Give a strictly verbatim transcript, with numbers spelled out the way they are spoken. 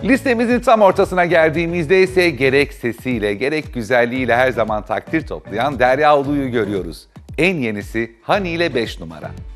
Listemizin tam ortasına geldiğimizde ise gerek sesiyle gerek güzelliğiyle her zaman takdir toplayan Derya Ulu'yu görüyoruz. En yenisi Honey ile beş numara.